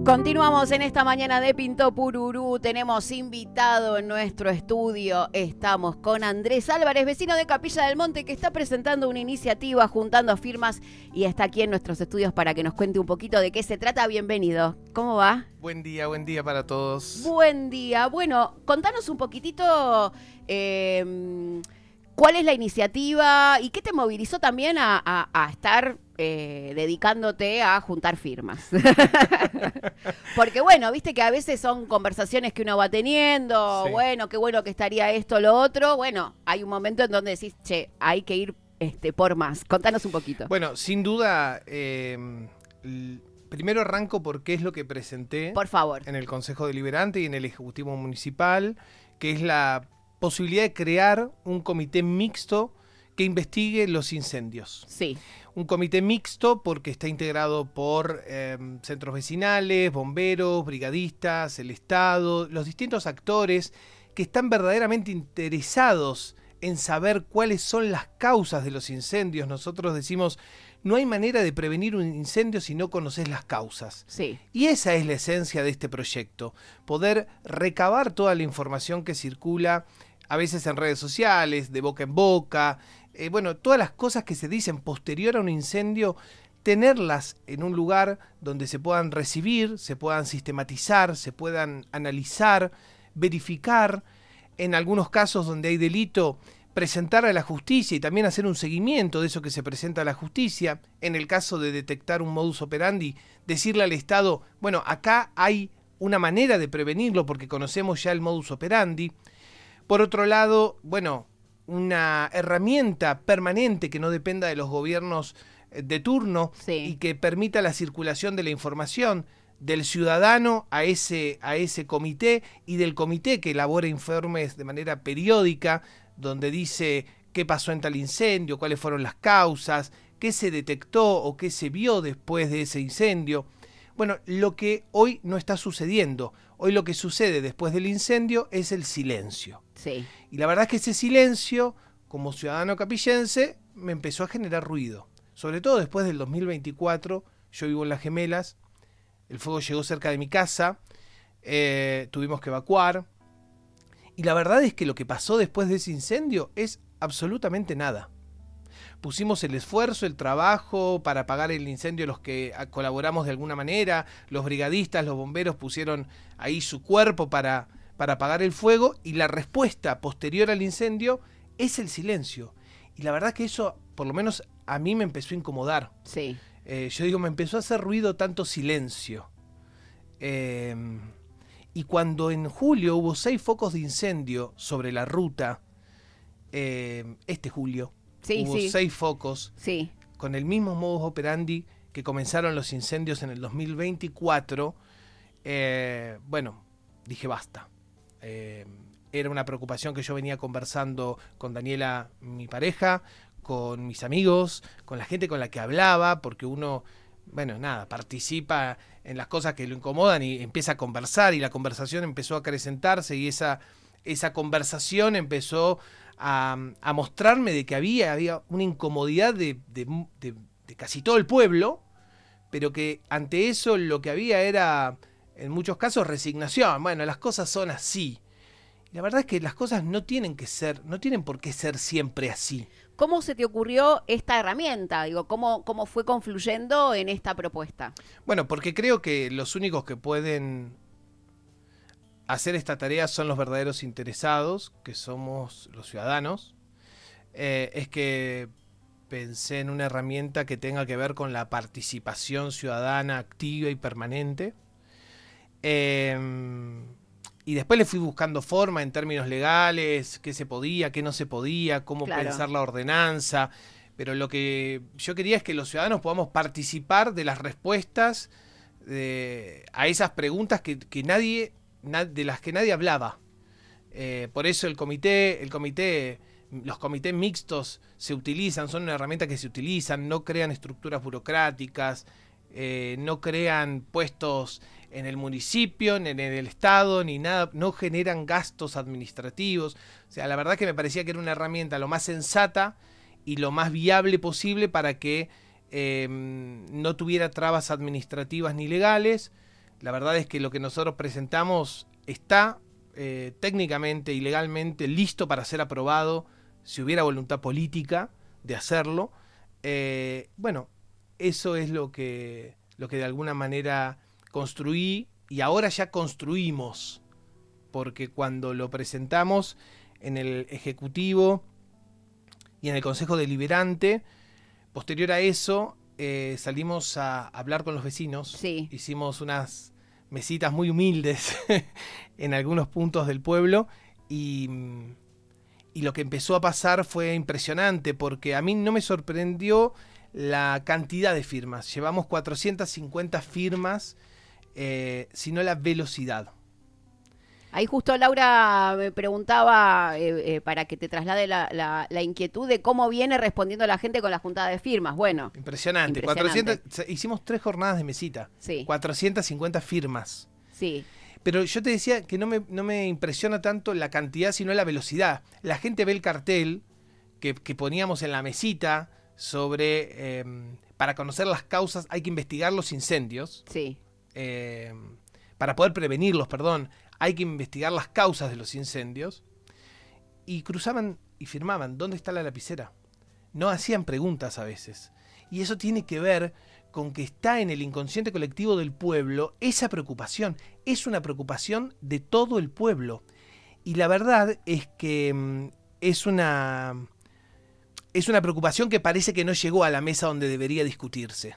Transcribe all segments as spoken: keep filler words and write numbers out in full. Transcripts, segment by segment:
Continuamos en esta mañana de Pinto Pururú. Tenemos invitado en nuestro estudio. Estamos con Andrés Álvarez, vecino de Capilla del Monte, que está presentando una iniciativa juntando firmas y está aquí en nuestros estudios para que nos cuente un poquito de qué se trata. Bienvenido. ¿Cómo va? Buen día, buen día para todos. Buen día. Bueno, contanos un poquitito eh, cuál es la iniciativa y qué te movilizó también a, a, a estar eh, dedicándote a juntar firmas. Porque bueno, viste que a veces son conversaciones que uno va teniendo, sí. Bueno, qué bueno que estaría esto, lo otro. Bueno, hay un momento en donde decís, che, hay que ir este, por más. Contanos un poquito. Bueno, sin duda, eh, primero arranco por qué es lo que presenté. Por favor. En el Consejo Deliberante y en el Ejecutivo Municipal, que es la posibilidad de crear un comité mixto que investigue los incendios. Sí. Un comité mixto porque está integrado por eh, centros vecinales, bomberos, brigadistas, el Estado, los distintos actores que están verdaderamente interesados en saber cuáles son las causas de los incendios. Nosotros decimos, no hay manera de prevenir un incendio si no conoces las causas. Sí. Y esa es la esencia de este proyecto, poder recabar toda la información que circula, a veces en redes sociales, de boca en boca, eh, bueno, todas las cosas que se dicen posterior a un incendio, tenerlas en un lugar donde se puedan recibir, se puedan sistematizar, se puedan analizar, verificar, en algunos casos donde hay delito, presentar a la justicia y también hacer un seguimiento de eso que se presenta a la justicia. En el caso de detectar un modus operandi, decirle al Estado, bueno, acá hay una manera de prevenirlo porque conocemos ya el modus operandi. Por otro lado, bueno, una herramienta permanente que no dependa de los gobiernos de turno, sí, y que permita la circulación de la información del ciudadano a ese, a ese comité y del comité que elabora informes de manera periódica, donde dice qué pasó en tal incendio, cuáles fueron las causas, qué se detectó o qué se vio después de ese incendio. Bueno, lo que hoy no está sucediendo. Hoy lo que sucede después del incendio es el silencio. Sí. Y la verdad es que ese silencio, como ciudadano capillense, me empezó a generar ruido. Sobre todo después del dos mil veinticuatro, yo vivo en Las Gemelas, el fuego llegó cerca de mi casa, eh, tuvimos que evacuar. Y la verdad es que lo que pasó después de ese incendio es absolutamente nada. Pusimos el esfuerzo, el trabajo para apagar el incendio, los que colaboramos de alguna manera, los brigadistas, los bomberos pusieron ahí su cuerpo para, para apagar el fuego, y la respuesta posterior al incendio es el silencio. Y la verdad que eso, por lo menos a mí me empezó a incomodar. Sí. Eh, yo digo, me empezó a hacer ruido tanto silencio. Eh, y cuando en julio hubo seis focos de incendio sobre la ruta, eh, este julio, Sí, hubo sí. seis focos, sí, con el mismo modus operandi que comenzaron los incendios en el dos mil veinticuatro, eh, bueno, dije basta. Eh, era una preocupación que yo venía conversando con Daniela, mi pareja, con mis amigos, con la gente con la que hablaba, porque uno, bueno, nada, participa en las cosas que lo incomodan y empieza a conversar, y la conversación empezó a acrecentarse, y esa, esa conversación empezó A, a mostrarme de que había, había una incomodidad de, de, de, de casi todo el pueblo, pero que ante eso lo que había era, en muchos casos, resignación. Bueno, las cosas son así. Y la verdad es que las cosas no tienen que ser, no tienen por qué ser siempre así. ¿Cómo se te ocurrió esta herramienta? Digo, ¿cómo, cómo fue confluyendo en esta propuesta? Bueno, porque creo que los únicos que pueden hacer esta tarea son los verdaderos interesados, que somos los ciudadanos. Eh, es que pensé en una herramienta que tenga que ver con la participación ciudadana activa y permanente. Eh, y después le fui buscando forma en términos legales, qué se podía, qué no se podía, cómo claro. pensar la ordenanza. Pero lo que yo quería es que los ciudadanos podamos participar de las respuestas de, a esas preguntas que, que nadie... de las que nadie hablaba. Eh, por eso el comité, el comité, los comités mixtos se utilizan, son una herramienta que se utilizan, no crean estructuras burocráticas, eh, no crean puestos en el municipio, ni en el Estado, ni nada, no generan gastos administrativos. O sea, la verdad que me parecía que era una herramienta lo más sensata y lo más viable posible para que eh, no tuviera trabas administrativas ni legales. La verdad es que lo que nosotros presentamos está eh, técnicamente y legalmente listo para ser aprobado si hubiera voluntad política de hacerlo. Eh, bueno, eso es lo que, lo que de alguna manera construí y ahora ya construimos, porque cuando lo presentamos en el Ejecutivo y en el Consejo Deliberante, posterior a eso eh, salimos a hablar con los vecinos. Sí. Hicimos unas mesitas muy humildes en algunos puntos del pueblo y, y lo que empezó a pasar fue impresionante, porque a mí no me sorprendió la cantidad de firmas. Llevamos cuatrocientas cincuenta firmas, eh, sino la velocidad. Ahí justo Laura me preguntaba eh, eh, para que te traslade la, la, la inquietud de cómo viene respondiendo la gente con la juntada de firmas. Bueno, impresionante. impresionante. cuatrocientas, hicimos tres jornadas de mesita. Sí. cuatrocientas cincuenta firmas. Sí. Pero yo te decía que no me, no me impresiona tanto la cantidad, sino la velocidad. La gente ve el cartel que, que poníamos en la mesita sobre, eh, para conocer las causas hay que investigar los incendios. Sí. Eh, para poder prevenirlos, perdón, hay que investigar las causas de los incendios. Y cruzaban y firmaban, ¿dónde está la lapicera? No hacían preguntas a veces. Y eso tiene que ver con que está en el inconsciente colectivo del pueblo esa preocupación. Es una preocupación de todo el pueblo. Y la verdad es que mm, es una, es una preocupación que parece que no llegó a la mesa donde debería discutirse.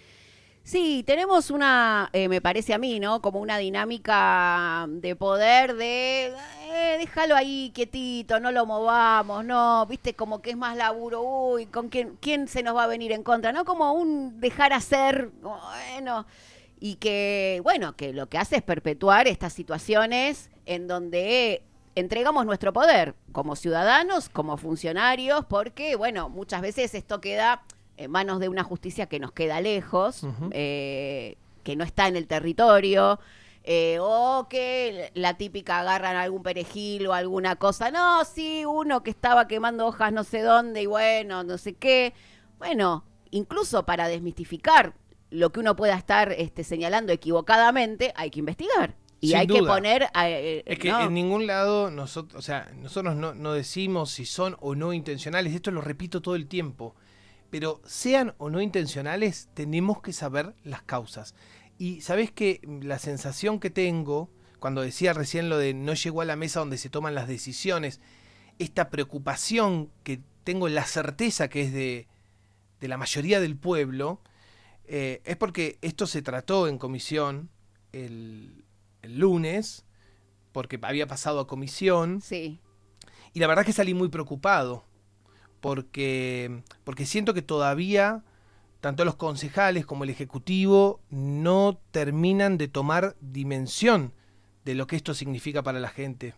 Sí, tenemos una, eh, me parece a mí, ¿no? Como una dinámica de poder de, eh, déjalo ahí quietito, no lo movamos, no, viste, como que es más laburo, uy, ¿con quién, quién se nos va a venir en contra? ¿No? Como un dejar hacer, bueno, y que, bueno, que lo que hace es perpetuar estas situaciones en donde entregamos nuestro poder como ciudadanos, como funcionarios, porque, bueno, muchas veces esto queda en manos de una justicia que nos queda lejos, uh-huh. eh, que no está en el territorio, eh, o que la típica agarran algún perejil o alguna cosa. No, sí, uno que estaba quemando hojas no sé dónde y bueno, no sé qué. Bueno, incluso para desmistificar lo que uno pueda estar este, señalando equivocadamente, hay que investigar. Y Sin hay duda. que poner... Eh, es que no. en ningún lado, nosotros, o sea, nosotros no, no decimos si son o no intencionales, esto lo repito todo el tiempo. Pero sean o no intencionales, tenemos que saber las causas. Y sabés que la sensación que tengo, cuando decía recién lo de no llegó a la mesa donde se toman las decisiones, esta preocupación que tengo la certeza que es de, de la mayoría del pueblo, eh, es porque esto se trató en comisión el, el lunes, porque había pasado a comisión. Sí. Y la verdad es que salí muy preocupado. Porque, porque siento que todavía tanto los concejales como el Ejecutivo no terminan de tomar dimensión de lo que esto significa para la gente.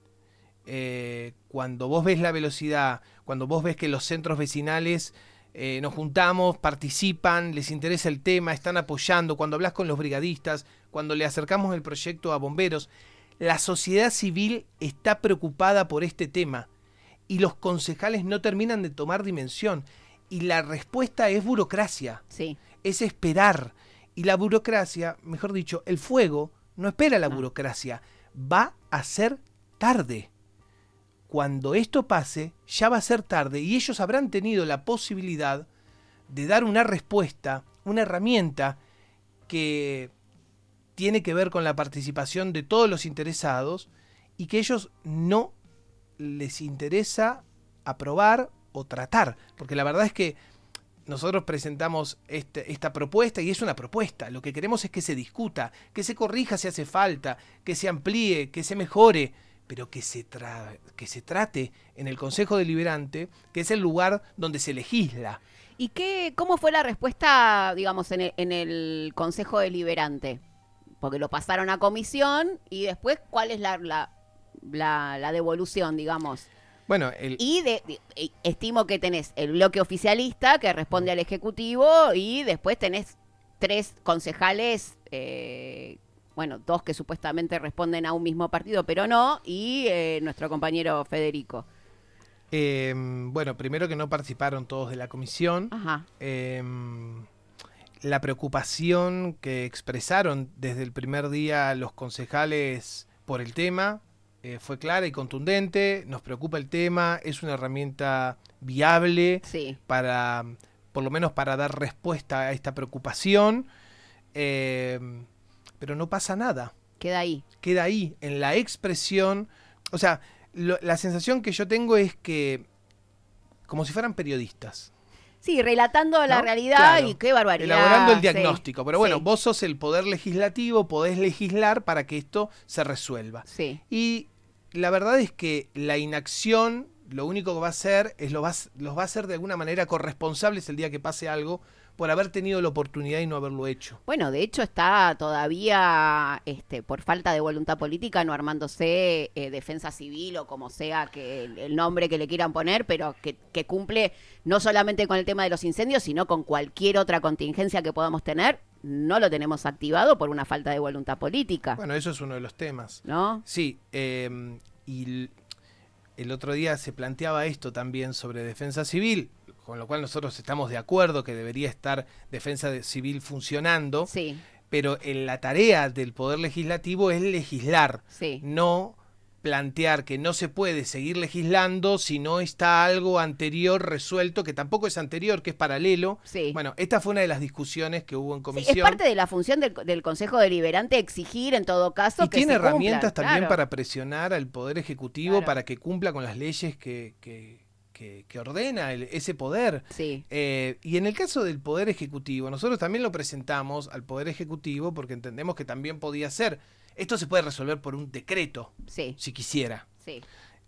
Eh, cuando vos ves la velocidad, cuando vos ves que los centros vecinales eh, nos juntamos, participan, les interesa el tema, están apoyando, cuando hablas con los brigadistas, cuando le acercamos el proyecto a bomberos, la sociedad civil está preocupada por este tema. Y los concejales no terminan de tomar dimensión. Y la respuesta es burocracia. Sí. Es esperar. Y la burocracia, mejor dicho, el fuego no espera la no. burocracia. Va a ser tarde. Cuando esto pase, ya va a ser tarde. Y ellos habrán tenido la posibilidad de dar una respuesta, una herramienta que tiene que ver con la participación de todos los interesados y que ellos no les interesa aprobar o tratar, porque la verdad es que nosotros presentamos este, esta propuesta y es una propuesta, lo que queremos es que se discuta, que se corrija si hace falta, que se amplíe, que se mejore, pero que se, tra- que se trate en el Consejo Deliberante, que es el lugar donde se legisla. ¿Y qué, cómo fue la respuesta, digamos, en el, en el Consejo Deliberante? Porque lo pasaron a comisión y después, ¿cuál es la... la La, la devolución, digamos? Bueno, el... Y de, de, estimo que tenés el bloque oficialista que responde al Ejecutivo y después tenés tres concejales, eh, bueno, dos que supuestamente responden a un mismo partido, pero no, y eh, nuestro compañero Federico. Eh, bueno, primero que no participaron todos de la comisión. Ajá. Eh, la preocupación que expresaron desde el primer día los concejales por el tema eh, fue clara y contundente. Nos preocupa el tema, es una herramienta viable Sí. para, por lo menos para dar respuesta a esta preocupación, eh, pero no pasa nada. Queda ahí. Queda ahí, en la expresión. O sea, lo, la sensación que yo tengo es que, como si fueran periodistas. Sí, relatando la ¿No? realidad Claro. y qué barbaridad. Elaborando el sí. diagnóstico. Pero bueno, Sí. vos sos el poder legislativo, podés legislar para que esto se resuelva. Sí. Y la verdad es que la inacción, lo único que va a hacer es lo va, los va a hacer de alguna manera corresponsables el día que pase algo por haber tenido la oportunidad y no haberlo hecho. Bueno, de hecho está todavía, este, por falta de voluntad política, no armándose eh, defensa civil o como sea que el, el nombre que le quieran poner, pero que, que cumple no solamente con el tema de los incendios, sino con cualquier otra contingencia que podamos tener. No lo tenemos activado por una falta de voluntad política. Bueno, eso es uno de los temas. ¿No? Sí, eh, y el otro día se planteaba esto también sobre defensa civil, con lo cual nosotros estamos de acuerdo que debería estar defensa de civil funcionando, Sí, pero en la tarea del Poder Legislativo es legislar, sí. no plantear que no se puede seguir legislando si no está algo anterior resuelto, que tampoco es anterior, que es paralelo. Sí. Bueno, esta fue una de las discusiones que hubo en Sí, comisión. es parte de la función del, del Consejo Deliberante exigir en todo caso Y que tiene se cumplan, herramientas también claro. para presionar al Poder Ejecutivo Claro. para que cumpla con las leyes que, que, que, que ordena el, ese poder. Sí, Eh, y en el caso del Poder Ejecutivo, nosotros también lo presentamos al Poder Ejecutivo porque entendemos que también podía ser. Esto se puede resolver por un decreto, sí, si quisiera. sí.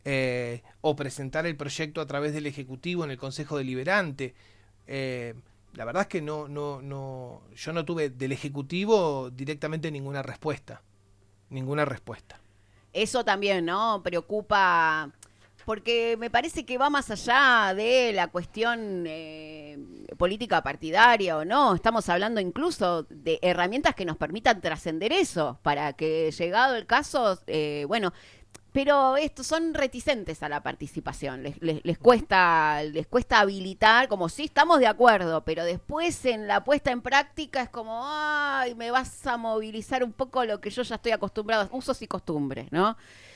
Eh, o presentar el proyecto a través del Ejecutivo en el Consejo Deliberante. Eh, la verdad es que no, no, no, yo no tuve del Ejecutivo directamente ninguna respuesta. Ninguna respuesta. Eso también, ¿no? Preocupa, porque me parece que va más allá de la cuestión eh, política partidaria o no. Estamos hablando incluso de herramientas que nos permitan trascender eso, para que llegado el caso, eh, bueno, pero estos son reticentes a la participación, les, les, les cuesta les cuesta habilitar, como sí estamos de acuerdo, pero después en la puesta en práctica es como, ay, me vas a movilizar un poco lo que yo ya estoy acostumbrado, usos y costumbres, ¿no?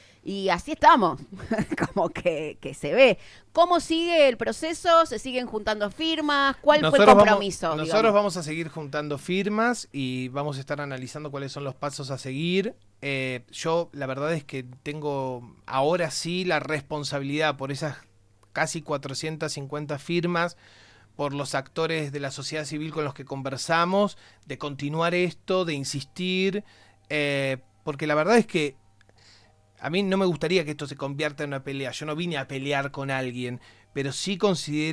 Y así estamos, como que, que se ve. ¿Cómo sigue el proceso? ¿Se siguen juntando firmas? ¿Cuál Nosotros fue el compromiso? Vamos, nosotros digamos? vamos a seguir juntando firmas y vamos a estar analizando cuáles son los pasos a seguir. Eh, yo la verdad es que tengo ahora sí la responsabilidad por esas casi cuatrocientas cincuenta firmas, por los actores de la sociedad civil con los que conversamos, de continuar esto, de insistir, eh, porque la verdad es que a mí no me gustaría que esto se convierta en una pelea. Yo no vine a pelear con alguien, pero sí considero